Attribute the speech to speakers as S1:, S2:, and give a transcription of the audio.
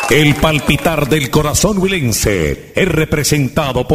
S1: El palpitar del corazón huilense es representado por